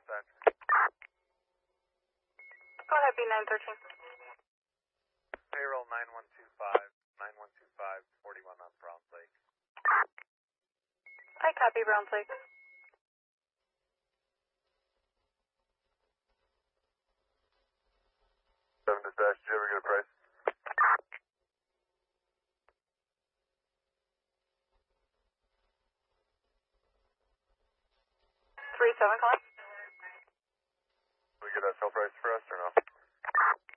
dispatch. Go ahead, B913. Payroll 9125, 41 on Browns Lake. I copy, Browns Lake. 7 dispatch, did you ever get a price? Three 7 calling. Can we get a sale price for us or no?